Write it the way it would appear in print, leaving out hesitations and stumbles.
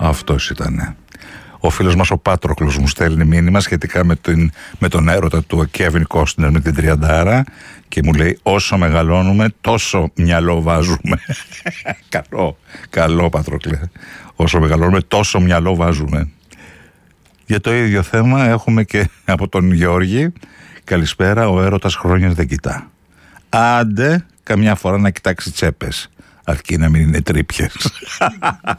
Αυτός ήτανε. Ο φίλος μας ο Πάτροκλος μου στέλνει μήνυμα σχετικά με τον έρωτα του Κέβιν Κόστνερ με την Τριαντάρα και μου λέει όσο μεγαλώνουμε τόσο μυαλό βάζουμε. Καλό Πατροκλέ. Όσο μεγαλώνουμε τόσο μυαλό βάζουμε. Για το ίδιο θέμα έχουμε και από τον Γιώργη. Καλησπέρα, ο έρωτας χρόνιας δεν κοιτά. Άντε καμιά φορά να κοιτάξει τσέπες, αρκεί να μην είναι τρύπιες.